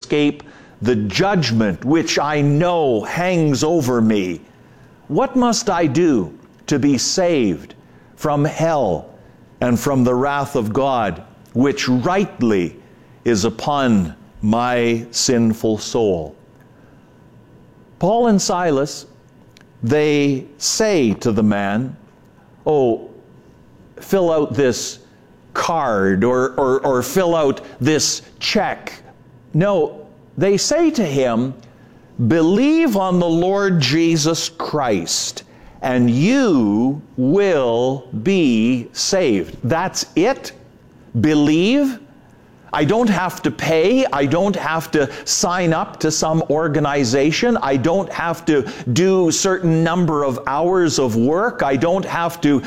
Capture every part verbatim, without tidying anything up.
escape the judgment which I know hangs over me. What must I do to be saved from hell and from the wrath of God, which rightly is upon my sinful soul?" Paul and Silas, they say to the man, "Oh, fill out this card or, or, or fill out this check." No, they say to him, "Believe on the Lord Jesus Christ, and you will be saved." That's it? Believe? I don't have to pay. I don't have to sign up to some organization. I don't have to do a certain number of hours of work. I don't have to...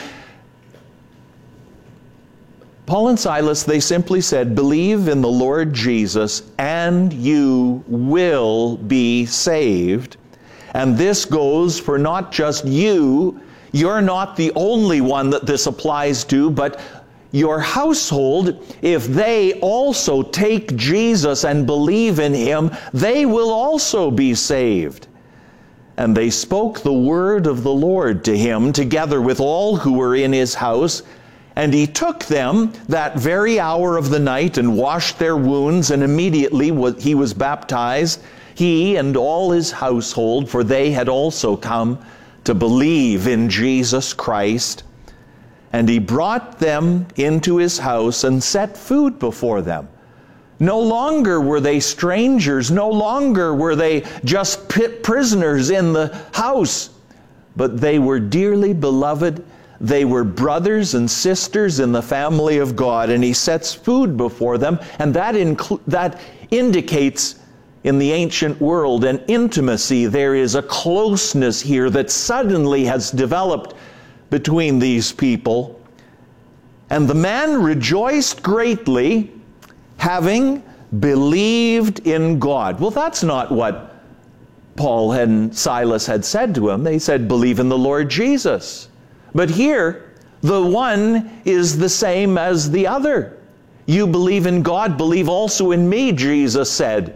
Paul and Silas, they simply said, "Believe in the Lord Jesus and you will be saved." And this goes for not just you. You're not the only one that this applies to, but your household, if they also take Jesus and believe in Him, they will also be saved. And they spoke the word of the Lord to him, together with all who were in his house. And he took them that very hour of the night, and washed their wounds, and immediately he was baptized, he and all his household, for they had also come to believe in Jesus Christ. And he brought them into his house and set food before them. No longer were they strangers, no longer were they just prisoners in the house, but they were dearly beloved. They were brothers and sisters in the family of God, and he sets food before them, and that, inclu- that indicates in the ancient world an intimacy. There is a closeness here that suddenly has developed between these people. And the man rejoiced greatly, having believed in God. Well, that's not what Paul and Silas had said to him. They said, "Believe in the Lord Jesus." But here, the one is the same as the other. "You believe in God, believe also in me," Jesus said.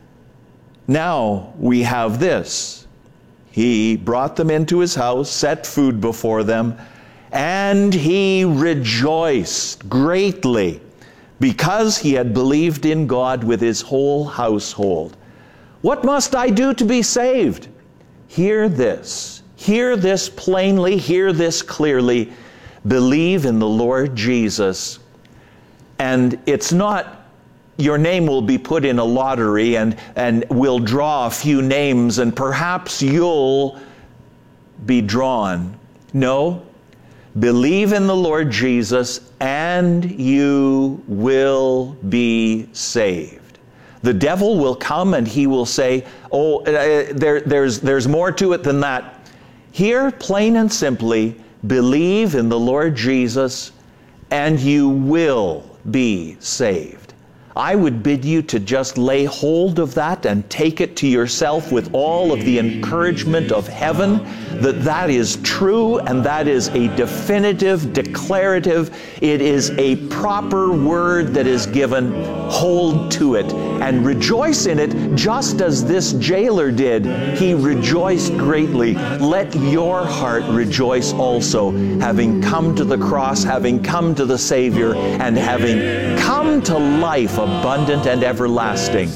Now we have this. He brought them into his house, set food before them, and he rejoiced greatly because he had believed in God with his whole household. What must I do to be saved? Hear this. Hear this plainly. Hear this clearly. Believe in the Lord Jesus. And it's not your name will be put in a lottery and, and we'll draw a few names and perhaps you'll be drawn. No. Believe in the Lord Jesus and you will be saved. The devil will come and he will say, "Oh, uh, there, there's, there's more to it than that." Here, plain and simply, believe in the Lord Jesus and you will be saved. I would bid you to just lay hold of that and take it to yourself with all of the encouragement of heaven, that that is true and that is a definitive, declarative, it is a proper word that is given. Hold to it and rejoice in it just as this jailer did. He rejoiced greatly. Let your heart rejoice also, having come to the cross, having come to the Savior, and having come to life abundant and everlasting.